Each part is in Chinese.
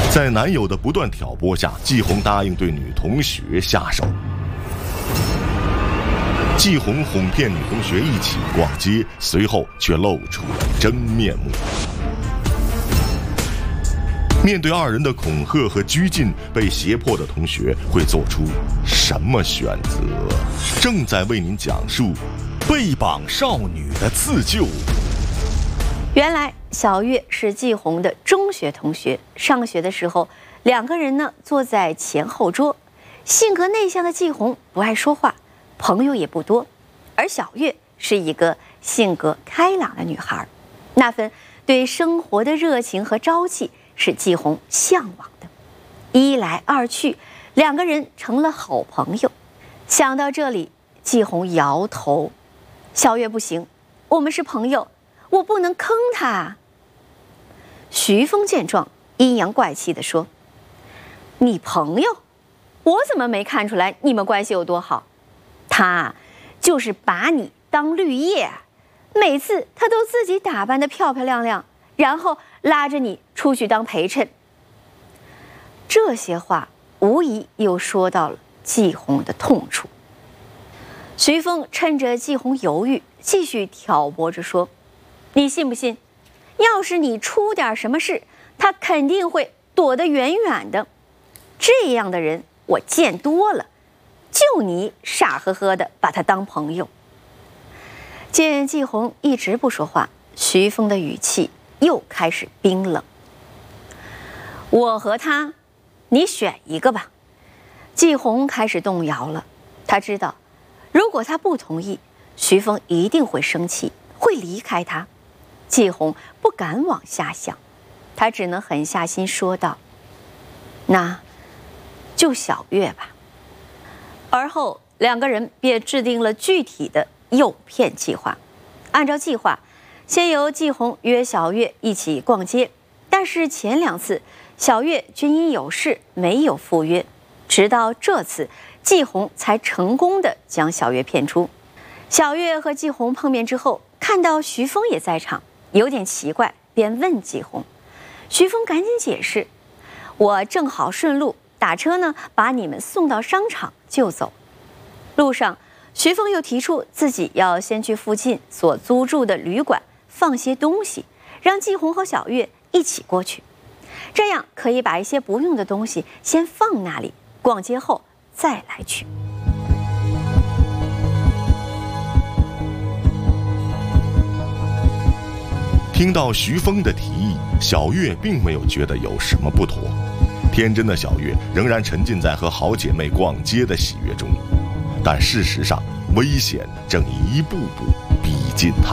在男友的不断挑拨下，季红答应对女同学下手。季红哄骗女同学一起逛街，随后却露出了真面目。面对二人的恐吓和拘禁，被胁迫的同学会做出什么选择？正在为您讲述被绑少女的自救。 原来小月是季红的中学同学，上学的时候两个人呢坐在前后桌。性格内向的季红不爱说话，朋友也不多，而小月是一个性格开朗的女孩，那份对生活的热情和朝气是季红向往的。一来二去，两个人成了好朋友。想到这里，季红摇头：“小月不行，我们是朋友，我不能坑她。”徐峰见状，阴阳怪气地说：“你朋友？我怎么没看出来你们关系有多好？他就是把你当绿叶，每次他都自己打扮得漂漂亮亮，然后拉着你出去当陪衬。”这些话无疑又说到了季红的痛处。徐峰趁着季红犹豫，继续挑拨着说：“你信不信？要是你出点什么事，他肯定会躲得远远的。这样的人我见多了，就你傻呵呵的把他当朋友。”见季红一直不说话，徐峰的语气又开始冰冷：“我和他，你选一个吧。”季红开始动摇了，他知道如果他不同意，徐峰一定会生气，会离开他。季红不敢往下想，他只能狠下心说道：“那就小月吧。”而后两个人便制定了具体的诱骗计划。按照计划，先由季红约小月一起逛街，但是前两次小月均因有事没有赴约，直到这次季红才成功的将小月骗出。小月和季红碰面之后，看到徐峰也在场，有点奇怪，便问季红。徐峰赶紧解释：“我正好顺路，打车呢把你们送到商场就走。”路上徐峰又提出自己要先去附近所租住的旅馆放些东西，让季红和小月一起过去，这样可以把一些不用的东西先放那里，逛街后再来取。 听到徐峰的提议，小月并没有觉得有什么不妥。天真的小月仍然沉浸在和好姐妹逛街的喜悦中，但事实上，危险正一步步逼近她。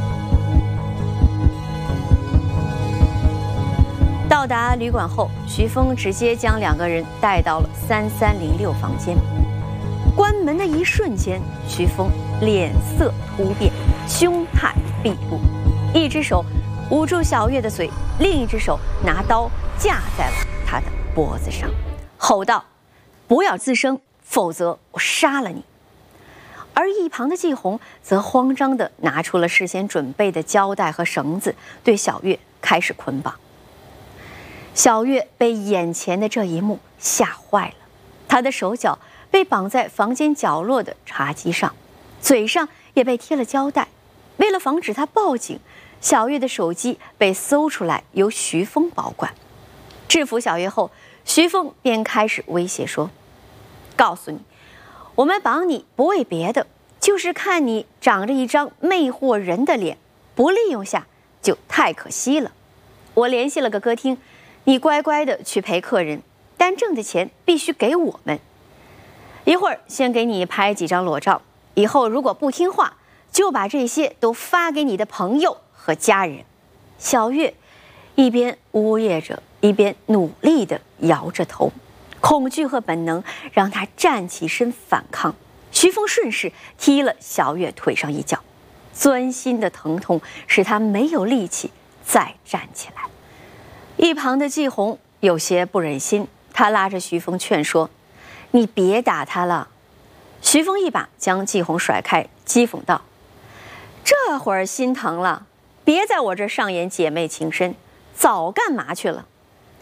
到达旅馆后，徐峰直接将两个人带到了3306房间。关门的一瞬间，徐峰脸色突变，凶态毕露，一只手捂住小月的嘴，另一只手拿刀架在了她的脖子上，吼道：“不要吱声，否则我杀了你！”而一旁的季红则慌张地拿出了事先准备的胶带和绳子，对小月开始捆绑。小月被眼前的这一幕吓坏了，她的手脚被绑在房间角落的茶几上，嘴上也被贴了胶带。为了防止她报警，小月的手机被搜出来，由徐峰保管。制服小月后，徐峰便开始威胁说：“告诉你，我们绑你不为别的，就是看你长着一张魅惑人的脸，不利用下就太可惜了。我联系了个歌厅，你乖乖的去陪客人，但挣的钱必须给我们。一会儿先给你拍几张裸照，以后如果不听话，就把这些都发给你的朋友和家人。”小月一边呜咽着，一边努力地摇着头，恐惧和本能让她站起身反抗。徐峰顺势踢了小月腿上一脚，钻心的疼痛使她没有力气再站起来。一旁的季红有些不忍心，他拉着徐峰劝说：“你别打他了。”徐峰一把将季红甩开，讥讽道：“这会儿心疼了，别在我这儿上演姐妹情深，早干嘛去了？”